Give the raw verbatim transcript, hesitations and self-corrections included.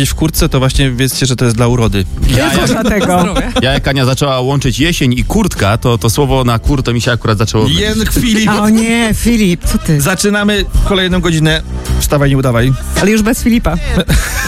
siedzieć w kurtce, to właśnie wiedzcie, że to jest dla urody. Ja, Tylko jak, dlatego. ja jak Ania zaczęła łączyć jesień i kurtka, to, to słowo na kur to mi się akurat zaczęło... Jen Filip. A o nie, Filip, co ty? Zaczynamy kolejną godzinę. Wstawaj, nie udawaj. Ale już bez Filipa.